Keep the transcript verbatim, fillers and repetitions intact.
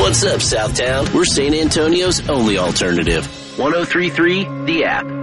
What's up, Southtown? We're San Antonio's only alternative. one oh three point three The App.